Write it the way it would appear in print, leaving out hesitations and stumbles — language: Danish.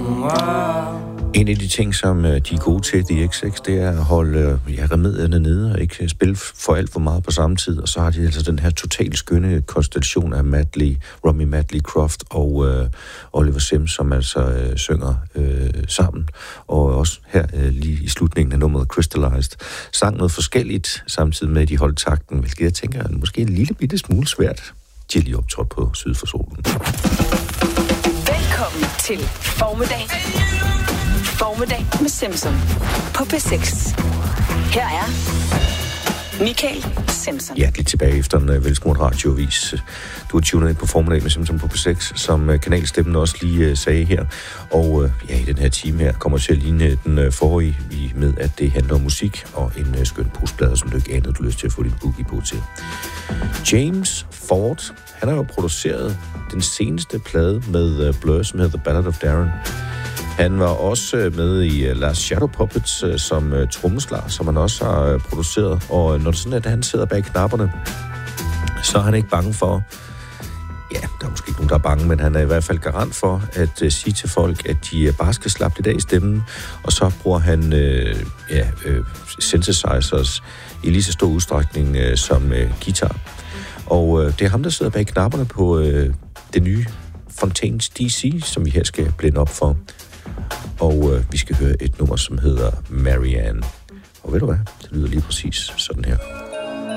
En af de ting, som de er gode til, The XX, det er at holde remedierne nede og ikke spille for alt for meget på samme tid. Og så har de altså den her totalt skønne konstellation af Romy Madley Croft og Oliver Sims, som altså synger sammen. Og også her lige i slutningen af nummeret Crystallized sang noget forskelligt, samtidig med at de holdt takten, hvilket jeg tænker er måske en lille bitte smule svært. De er lige optrådt på Syd for Solen. Velkommen til Formiddag med Simpson på P6. Her er Michael Simpson. Hjertelig tilbage efter en velsmurt radioavis. Du er tunet ind på Formiddag med Simpson på P6, som kanalstemmen også lige sagde her. Og i den her time her kommer til at ligne den forrige med, at det handler om musik og en skøn postplade, som du ikke anede, du lyst til at få din boogie på til. James Ford, han har jo produceret den seneste plade med Blur, som hedder The Ballad of Darren. Han var også med i Last Shadow Puppets som trommeslager, som han også har produceret. Og når det sådan er, at han sidder bag knapperne, så er han ikke bange for... Ja, der er måske ikke nogen, der er bange, men han er i hvert fald garant for at sige til folk, at de bare skal slappe lidt af i stemmen. Og så bruger han synthesizers i lige så stor udstrækning som guitar. Og det er ham, der sidder bag knapperne på det nye Fontaines DC, som vi her skal blinde op for. Og vi skal høre et nummer, som hedder Marianne. Og ved du hvad? Det lyder lige præcis sådan her.